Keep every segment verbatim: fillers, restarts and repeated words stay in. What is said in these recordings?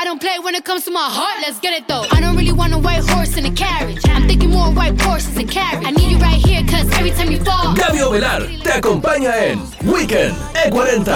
I don't play when it comes to my heart, let's get it though. I don't really want a white horse in a carriage. I'm thinking more white horses and carriage. I need you right here, cause every time you fall. Gaby Ovelar te acompaña en Weekend E cuarenta.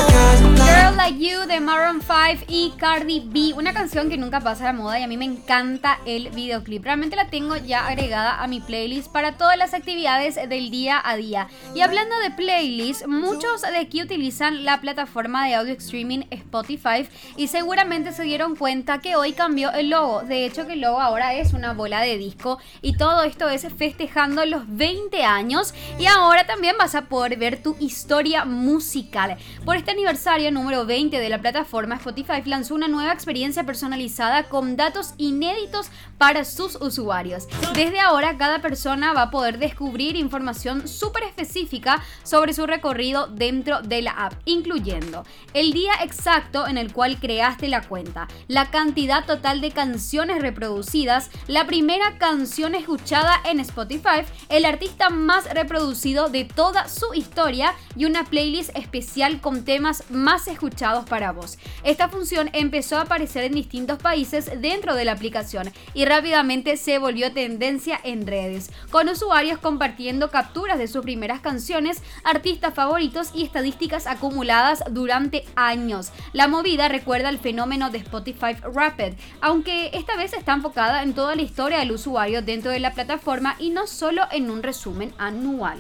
Girl Like You de Maroon cinco y Cardi B, una canción que nunca pasa de moda y a mí me encanta el videoclip. Realmente la tengo ya agregada a mi playlist para todas las actividades del día a día. Y hablando de playlist, muchos de aquí utilizan la plataforma de audio streaming Spotify y seguramente se dieron cuenta que hoy cambió el logo. De hecho, que el logo ahora es una bola de disco y todo esto es festejando los veinte años, y ahora también vas a poder ver tu historia musical. Por este aniversario número veinte de la plataforma, Spotify lanzó una nueva experiencia personalizada con datos inéditos para sus usuarios. Desde ahora, cada persona va a poder descubrir información súper específica sobre su recorrido dentro de la app, incluyendo el día exacto en el cual creaste la cuenta, la cantidad total de canciones reproducidas, la primera canción escuchada en Spotify, el artista más reproducido de toda su historia y una playlist especial con temas más escuchados para vos. Esta función empezó a aparecer en distintos países dentro de la aplicación y rápidamente se volvió tendencia en redes, con usuarios compartiendo capturas de sus primeras canciones, artistas favoritos y estadísticas acumuladas durante años. La movida recuerda el fenómeno de Spotify Wrapped, aunque esta vez está enfocada en toda la historia del usuario dentro de la plataforma y no solo en un resumen anual.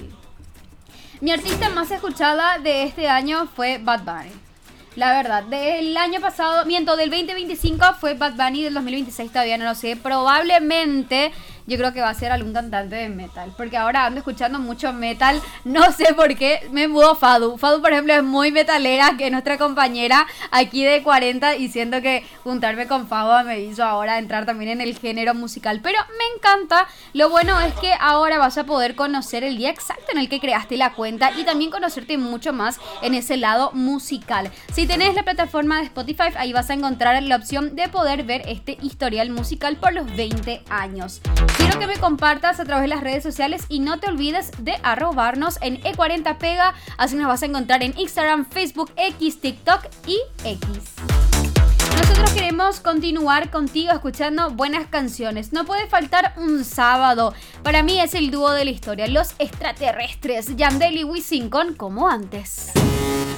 Mi artista más escuchada de este año fue Bad Bunny. La verdad, del año pasado, miento, del veinte veinticinco fue Bad Bunny, del dos mil veintiséis todavía no lo sé. Probablemente yo creo que va a ser algún cantante de metal, porque ahora ando escuchando mucho metal, no sé por qué. Me mudó Fadu. Fadu, por ejemplo, es muy metalera, que es nuestra compañera aquí de cuarenta, y siento que juntarme con Fadu me hizo ahora entrar también en el género musical. Pero me encanta. Lo bueno es que ahora vas a poder conocer el día exacto en el que creaste la cuenta y también conocerte mucho más en ese lado musical. Si tenés la plataforma de Spotify, ahí vas a encontrar la opción de poder ver este historial musical por los veinte años. Quiero que me compartas a través de las redes sociales y no te olvides de arrobarnos en E cuarenta Pega, así nos vas a encontrar en Instagram, Facebook, X, TikTok y X. Nosotros queremos continuar contigo escuchando buenas canciones. No puede faltar un sábado. Para mí es el dúo de la historia, Los Extraterrestres, Yandel y Wisin con Como Antes.